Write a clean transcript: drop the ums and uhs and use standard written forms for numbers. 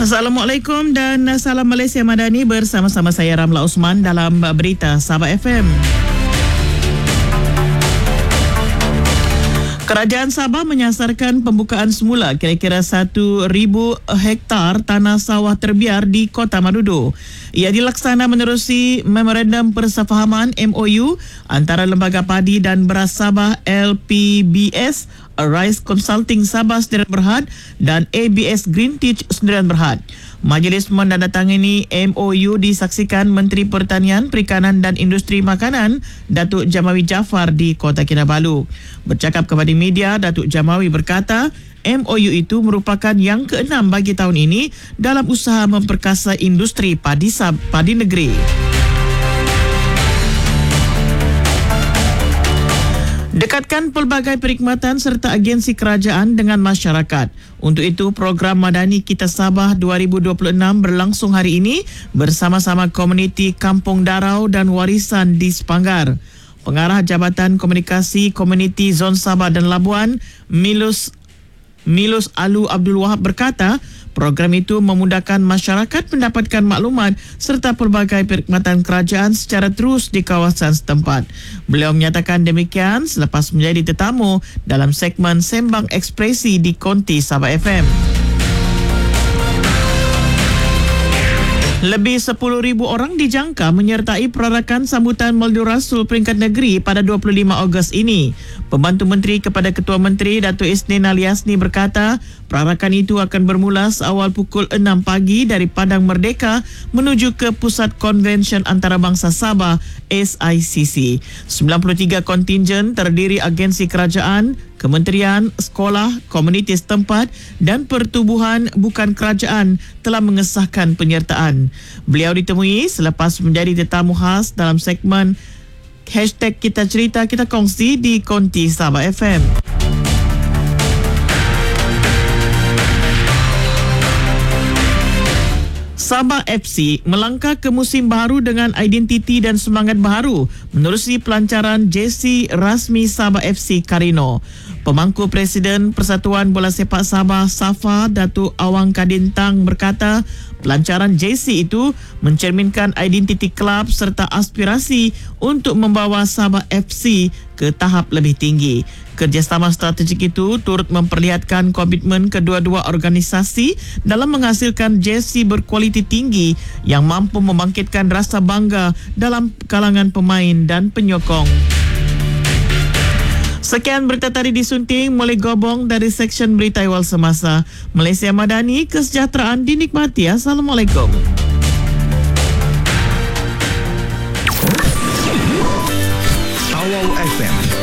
Assalamualaikum dan salam Malaysia Madani, bersama-sama saya Ramla Osman dalam Berita Sabah FM. Kerajaan Sabah menyasarkan pembukaan semula kira-kira 1,000 hektar tanah sawah terbiar di Kota Marudu. Ia dilaksana menerusi Memorandum Persefahaman MOU antara Lembaga Padi dan Beras Sabah LPBS, Rice Consulting Sabah Sdn Bhd dan ABS Green Teach Sdn Bhd. Majlis menandatangani MOU disaksikan Menteri Pertanian, Perikanan dan Industri Makanan Datuk Jamawi Jaafar di Kota Kinabalu. Bercakap kepada media, Datuk Jamawi berkata MOU itu merupakan yang ke-6 bagi tahun ini dalam usaha memperkasa industri padi negeri. Dekatkan pelbagai perkhidmatan serta agensi kerajaan dengan masyarakat. Untuk itu, program Madani Kita Sabah 2026 berlangsung hari ini bersama-sama komuniti Kampung Darau dan Warisan di Sepanggar. Pengarah Jabatan Komunikasi Komuniti Zon Sabah dan Labuan, Milus Alu Abdul Wahab berkata, program itu memudahkan masyarakat mendapatkan maklumat serta pelbagai perkhidmatan kerajaan secara terus di kawasan setempat. Beliau menyatakan demikian selepas menjadi tetamu dalam segmen Sembang Ekspresi di Konti Sabah FM. Lebih 10,000 orang dijangka menyertai perarakan sambutan Maulid Rasul peringkat negeri pada 25 Ogos ini. Pembantu Menteri kepada Ketua Menteri Datuk Isnin Aliasni berkata, perarakan itu akan bermula seawal pukul 6 pagi dari Padang Merdeka menuju ke Pusat Konvensyen Antarabangsa Sabah SICC. 93 kontingen terdiri agensi kerajaan, kementerian, sekolah, komuniti setempat dan pertubuhan bukan kerajaan telah mengesahkan penyertaan. Beliau ditemui selepas menjadi tetamu khas dalam segmen #Kita Cerita Kita Kongsi di Konti Sabah FM. Sabah FC melangkah ke musim baru dengan identiti dan semangat baru menerusi pelancaran jersey rasmi Sabah FC Karino. Pemangku Presiden Persatuan Bola Sepak Sabah SAFA Datuk Awang Kadintang berkata, pelancaran jersey itu mencerminkan identiti kelab serta aspirasi untuk membawa Sabah FC ke tahap lebih tinggi. Kerjasama strategik itu turut memperlihatkan komitmen kedua-dua organisasi dalam menghasilkan jersey berkualiti tinggi yang mampu membangkitkan rasa bangga dalam kalangan pemain dan penyokong. Sekian berita tadi disunting oleh Gobong dari Seksyen Berita Awal Semasa. Malaysia Madani, kesejahteraan dinikmati. Assalamualaikum. Awal FM.